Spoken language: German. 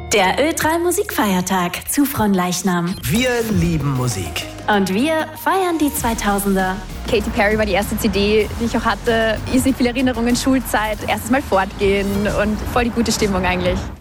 Der Ö3 Musikfeiertag zu Fronleichnam. Wir lieben Musik. Und wir feiern die 2000er. Katy Perry war die erste CD, die ich auch hatte. Irrsinnig viele Erinnerungen, Schulzeit, erstes Mal fortgehen und voll die gute Stimmung eigentlich.